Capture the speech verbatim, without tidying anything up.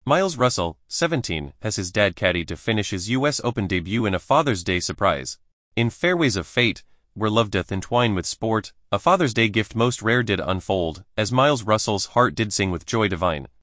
Miles Russell, seventeen, has his dad caddy to finish his U S Open debut in a Father's Day surprise. In Fairways of Fate, where love doth entwine with sport, a Father's Day gift most rare did unfold, as Miles Russell's heart did sing with joy divine.